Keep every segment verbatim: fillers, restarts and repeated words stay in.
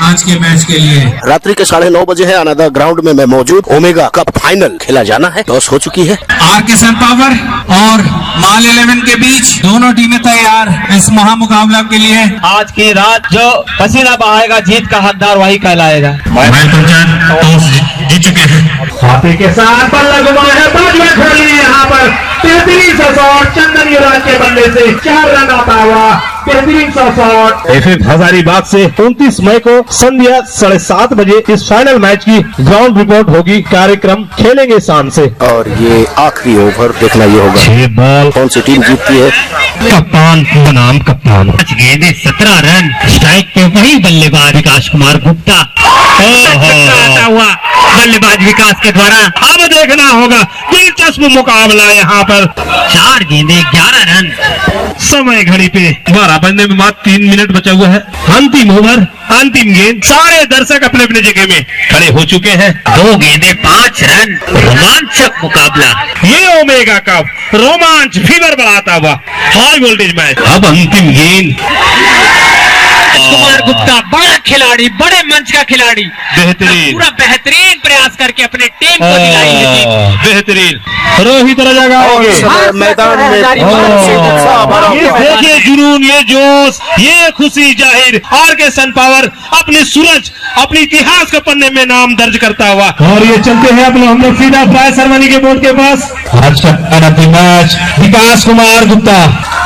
आज के मैच के लिए। रात्रि के साढ़े नौ बजे है अनादर ग्राउंड में मैं मौजूद। ओमेगा कप फाइनल खेला जाना है, टॉस हो चुकी है। आर के सन पावर और माल इलेवन के बीच दोनों टीमें तैयार इस महामुकाबला के लिए। आज की रात जो पसीना बहाएगा जीत का हकदार वही कहलाएगा। टॉस जीत चुके हैं। हाथी के साथ बल्ला घुमाया है, बाजुएं खोली है यहाँ पर। बेहतरीन सा शॉट चंदन युवराज के बल्ले से चार रन आता हुआ बेहतरीन सा शॉट। एफएफ हजारीबाग से उनतीस मई को संध्या साढ़े सात बजे इस फाइनल मैच की ग्राउंड रिपोर्ट होगी। कार्यक्रम खेलेंगे शाम से। और ये आखिरी ओवर देखना ये होगा छह बॉल कौन सी टीम जीतती है। कप्तान बनाम कप्तान गेंदे सत्रह रन। स्ट्राइक पे वही बल्लेबाज विकास कुमार गुप्ता हुआ बल्लेबाज विकास के द्वारा। अब देखना होगा दिलचस्प मुकाबला यहाँ पर। चार गेंदे ग्यारह रन। समय घड़ी पे बारह बनने में मात्र तीन मिनट बचा हुआ है। अंतिम ओवर अंतिम गेंद। सारे दर्शक अपने अपने जगह में खड़े हो चुके हैं। दो गेंदे पांच रन। रोमांचक मुकाबला। ये ओमेगा कप रोमांच फीवर बढ़ाता हुआ हाई वोल्टेज मैच। अब अंतिम गेंद। कुमार गुप्ता बड़ा खिलाड़ी, बड़े मंच का खिलाड़ी, बेहतरीन पूरा बेहतरीन प्रयास करके अपने टीम को दिलाई है जीत। बेहतरीन रोहित रजागा मैदान में ये देखिए जुनून, ये जोश, ये खुशी जाहिर। आर के सन पावर अपनी सूरज अपने इतिहास के पन्ने में नाम दर्ज करता हुआ। और ये चलते हैं अपने हम लोग सीधा प्राइज सेरेमनी के बोर्ड के पास। आज का man of the match Vikas Kumar Gupta,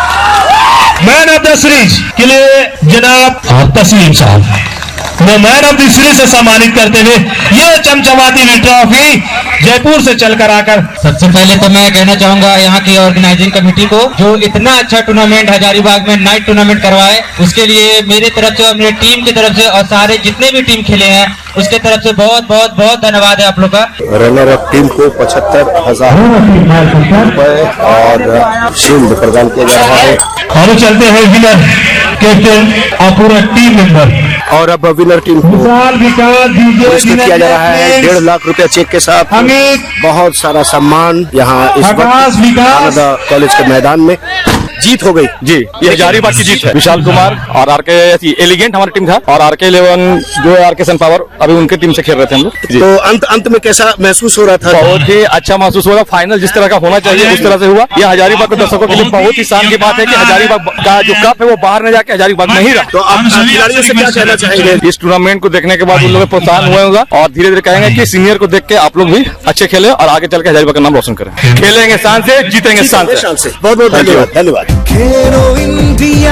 man of the series के लिए जनाब तस्लीम साहब वो मैन ऑफ द सीरीज से सम्मानित करते हुए ये चमचमाती हुई ट्रॉफी जयपुर से चलकर आकर। सबसे पहले तो मैं कहना चाहूंगा यहाँ की ऑर्गेनाइजिंग कमेटी को जो इतना अच्छा टूर्नामेंट हजारीबाग में नाइट टूर्नामेंट करवाए, उसके लिए मेरे तरफ से, मेरे टीम की तरफ से और सारे जितने भी टीम खेले हैं उसके तरफ से बहुत बहुत बहुत धन्यवाद है आप लोग का। रनर अप टीम को पचहत्तर हजार रुपए और शील्ड प्रदान किया जा रहा है। और चलते हैं विनर कैप्टन और पूरा टीम मेंबर। और अब विनर टीम को पुरस्कृत किया जा रहा है डेढ़ लाख रुपया चेक के साथ। बहुत सारा सम्मान यहाँ इस वक्त कॉलेज के मैदान में। जीत हो गई जी, ये हजारीबाग की जीत है। विशाल कुमार और आर के एलिगेंट हमारी टीम था और आर के इलेवन जो आर के सन पावर अभी उनके टीम से खेल रहे थे हम लोग। तो अंत अंत में कैसा महसूस हो रहा था? बहुत ही अच्छा महसूस हो रहा। फाइनल जिस तरह का होना चाहिए उस तरह से हुआ। ये हजारीबाग के दर्शकों के लिए बहुत ही शान की बात है कि हजारीबाग का जो कप है वो बाहर न जाके हजारीबाग में ही रहा। तो आप खिलाड़ियों से क्या कहना चाहेंगे? इस टूर्नामेंट को देखने के बाद उन लोगों में प्रोत्साहन हुआ होगा और धीरे धीरे कहेंगे कि सीनियर को देख के आप लोग भी अच्छे खेले और आगे चल के हजारीबाग का नाम रोशन करें। खेलेंगे शान से, जीतेंगे शान से। बहुत बहुत धन्यवाद धन्यवाद। खेलो इंडिया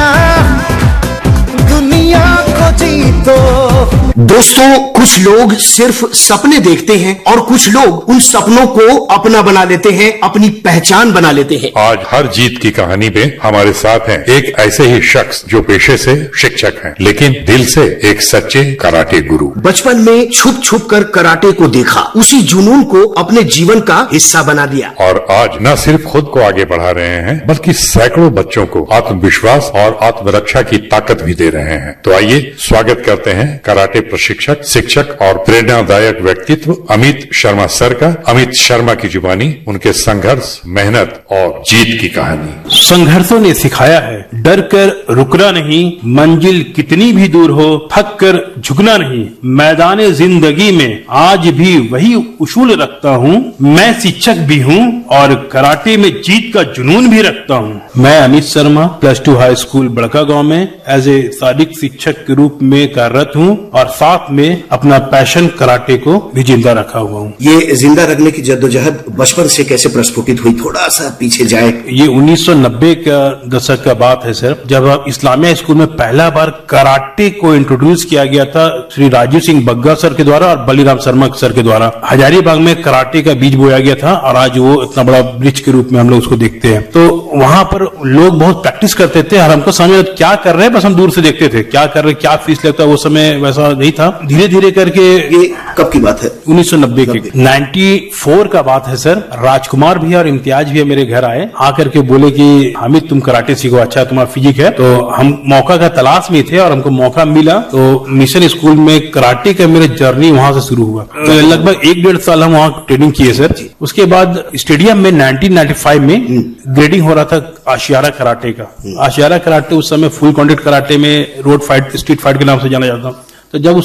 दुनिया को जीतो। दोस्तों, कुछ लोग सिर्फ सपने देखते हैं और कुछ लोग उन सपनों को अपना बना लेते हैं, अपनी पहचान बना लेते हैं। आज हर जीत की कहानी में हमारे साथ हैं एक ऐसे ही शख्स जो पेशे से शिक्षक हैं लेकिन दिल से एक सच्चे कराटे गुरु। बचपन में छुप छुप कर कराटे को देखा, उसी जुनून को अपने जीवन का हिस्सा बना दिया और आज न सिर्फ खुद को आगे बढ़ा रहे हैं बल्कि सैकड़ों बच्चों को आत्मविश्वास और आत्मरक्षा की ताकत भी दे रहे हैं। तो आइए स्वागत करते हैं कराटे प्रशिक्षक, शिक्षक और प्रेरणादायक व्यक्तित्व अमित शर्मा सर का। अमित शर्मा की जुबानी उनके संघर्ष, मेहनत और जीत की कहानी। संघर्षों ने सिखाया है डर कर रुकना नहीं, मंजिल कितनी भी दूर हो थक कर झुकना नहीं। मैदान जिंदगी में आज भी वही उसूल रखता हूँ, मैं शिक्षक भी हूँ और कराटे में जीत का जुनून भी रखता हूँ। मैं Amit Sharma plus two high school बड़का गांव में एज ए शारीरिक शिक्षक के रूप में कार्यरत हूँ और साथ में अपना पैशन कराटे को भी जिंदा रखा हुआ हूँ। ये जिंदा रखने की जद्दोजहद बचपन से कैसे प्रस्फुटित हुई? थोड़ा सा पीछे जाए। ये उन्नीस सौ नब्बे का दशक का बात है सर, जब इस्लामिया स्कूल में पहला बार कराटे को इंट्रोड्यूस किया गया था श्री राजीव सिंह बग्गा सर के द्वारा और बलीराम शर्मा सर के द्वारा। हजारीबाग में कराटे का बीज बोया गया था और आज वो इतना बड़ा वृक्ष के रूप में हम लोग उसको देखते हैं। तो वहां पर लोग बहुत प्रैक्टिस करते थे और हमको समझ क्या कर रहे हैं, बस हम दूर से देखते थे क्या कर रहे, क्या फीस लगता है। वो समय वैसा नहीं था। धीरे धीरे करके ये कब की बात है? उन्नीस सौ नब्बे की चौरानवे का बात है सर। राजकुमार भैया और इम्तियाज भैया मेरे घर आए, आकर के बोले कि हामिद तुम कराटे सीखो, अच्छा तुम्हारा फिजिक है। तो हम मौका का तलाश में थे और हमको मौका मिला। तो मिशन स्कूल में कराटे का मेरा जर्नी वहां से शुरू हुआ। तो लगभग एक डेढ़ साल हम वहाँ ट्रेनिंग किए सर। उसके बाद स्टेडियम में नाइनटीन नाइंटी फाइव में ग्रेडिंग हो रहा था आशियारा कराटे का। आशियारा कराटे उस समय फुल कॉन्टेक्ट कराटे में रोड फाइट, स्ट्रीट फाइट के नाम से जाना जाता। तो जब